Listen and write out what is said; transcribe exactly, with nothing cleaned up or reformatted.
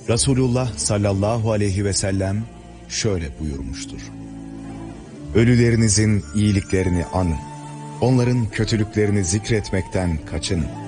Resulullah sallallahu aleyhi ve sellem şöyle buyurmuştur: ölülerinizin iyiliklerini anın, onların kötülüklerini zikretmekten kaçının.